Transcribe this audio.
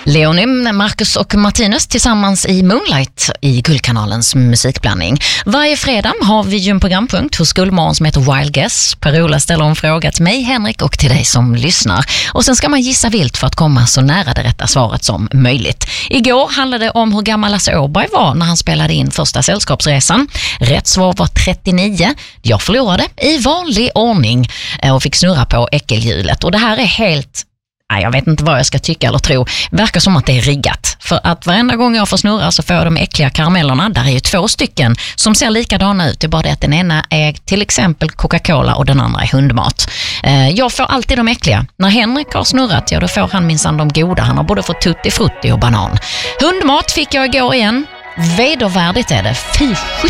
Leonym, Marcus och Martinus tillsammans i Moonlight i Guldkanalens musikblandning. Varje fredag har vi ju en programpunkt hos Guldmorgon som heter Wild Guess. Per-Ola ställer en fråga till mig, Henrik, och till dig som lyssnar. Och sen ska man gissa vilt för att komma så nära det rätta svaret som möjligt. Igår handlade det om hur gammal Lasse Åberg var när han spelade in första Sällskapsresan. Rätt svar var 39. Jag förlorade i vanlig ordning och fick snurra på äckelhjulet. Och det här är helt... jag vet inte vad jag ska tycka eller tro. Verkar som att det är riggat. För att varenda gång jag får snurra så får jag de äckliga karamellerna. Där är ju 2 stycken som ser likadana ut. Det är bara det att den ena är till exempel Coca-Cola och den andra är hundmat. Jag får alltid de äckliga. När Henrik har snurrat, då får han minsann de goda. Han har både fått tutti, frutti och banan. Hundmat fick jag igår igen. Vedervärdigt är det. Fy